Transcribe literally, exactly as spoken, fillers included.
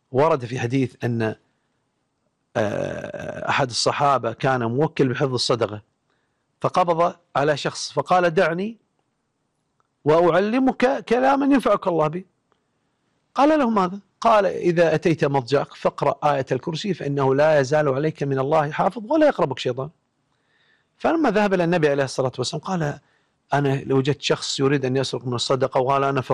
ورد في حديث أن أحد الصحابة كان موكل بحفظ الصدقة، فقبض على شخص فقال: دعني وأعلمك كلاما ينفعك الله به. قال له: ماذا؟ قال: إذا أتيت مضجعك فاقرأ آية الكرسي فإنه لا يزال عليك من الله حافظ ولا يقربك شيطان. فلما ذهب إلى النبي عليه الصلاة والسلام قال: أنا لو وجدت شخص يريد أن يسرق من الصدقة وقال: أنا